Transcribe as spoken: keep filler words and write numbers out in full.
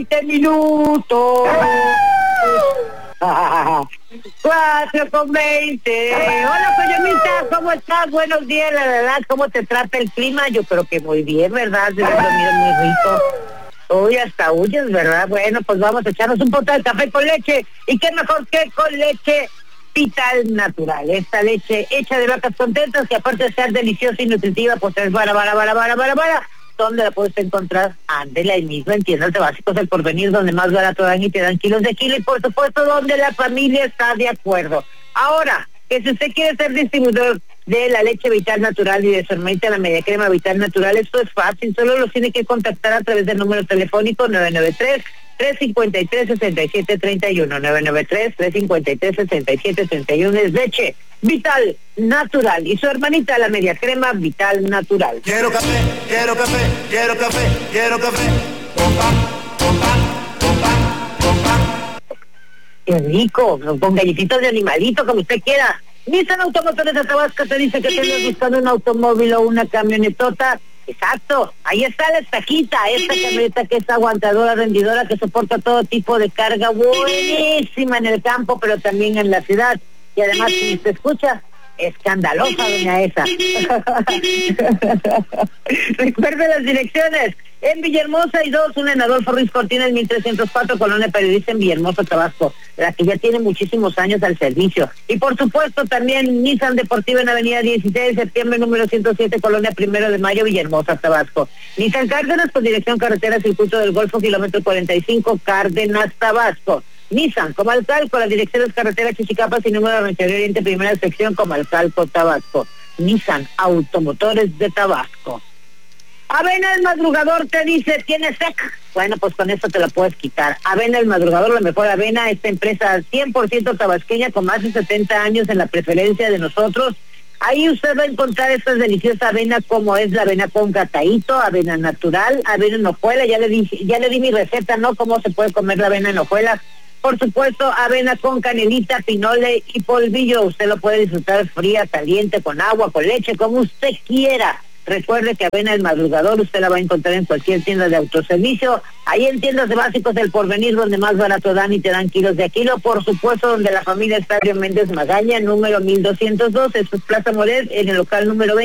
veinte minutos. Cuatro con veinte. Hola, Coyomita, ¿cómo estás? Buenos días, la verdad, ¿cómo te trata el clima? Yo creo que muy bien, ¿verdad? Debes dormir muy rico. Uy, hasta huyes, ¿verdad? Bueno, pues vamos a echarnos un poco de café con leche. ¿Y qué mejor que con leche Vital Natural? Esta leche hecha de vacas contentas, que aparte de ser deliciosa y nutritiva, pues es bara, bara, bara, bara, bara, bara. ¿Dónde la puedes encontrar? Ándela ahí mismo en tiendas de básicos del Porvenir, donde más barato dan y te dan kilos de kilo, y por supuesto donde la familia está de acuerdo. Ahora, que si usted quiere ser distribuidor de la leche Vital Natural y de su hermanita la media crema Vital Natural, esto es fácil, solo los tiene que contactar a través del número telefónico nueve nueve tres, tres cinco tres, seis siete tres uno, nueve nueve tres, tres cinco tres, seis siete tres uno. Es leche Vital Natural y su hermanita la media crema Vital Natural. Quiero café, quiero café, quiero café, quiero café. Compa, compa, compa, compa. Qué rico, con galletitas de animalito, como usted quiera. Nissan Automotores de Tabasco te dice que te andas buscando un automóvil o una camionetota. Exacto, ahí está la estajita, esta camioneta que es aguantadora, rendidora, que soporta todo tipo de carga, buenísima en el campo, pero también en la ciudad. Y además, si se escucha, escandalosa, doña esa. Recuerde las direcciones. En Villahermosa hay dos, una en Adolfo Ruiz Cortines, mil trescientos cuatro, Colonia Periodista en Villahermosa, Tabasco, la que ya tiene muchísimos años al servicio. Y por supuesto también Nissan Deportiva en Avenida dieciséis de septiembre, número ciento siete, Colonia Primero de Mayo, Villahermosa, Tabasco. Nissan Cárdenas con dirección carretera Circuito del Golfo, kilómetro cuarenta y cinco, Cárdenas, Tabasco. Nissan Comalcalco, la dirección es carretera Chichicapas y número noventa y nueve Oriente, primera sección, Comalcalco, Tabasco. Nissan Automotores de Tabasco. Avena el Madrugador te dice, ¿tienes sec? Bueno, pues con esto te la puedes quitar. Avena el Madrugador, la mejor avena, esta empresa cien por ciento tabasqueña con más de setenta años en la preferencia de nosotros. Ahí usted va a encontrar esta deliciosa avena como es la avena con cacaíto, avena natural, avena en hojuela. Ya le di, ya le di mi receta, ¿no? Cómo se puede comer la avena en hojuela. Por supuesto, avena con canelita, pinole y polvillo. Usted lo puede disfrutar fría, caliente, con agua, con leche, como usted quiera. Recuerde que avena el Madrugador usted la va a encontrar en cualquier tienda de autoservicio, ahí en tiendas de básicos del Porvenir, donde más barato dan y te dan kilos de a kilo, por supuesto donde la familia Estadio Méndez Magaña, número mil doscientos dos, esto es Plaza Moret, en el local número veinte.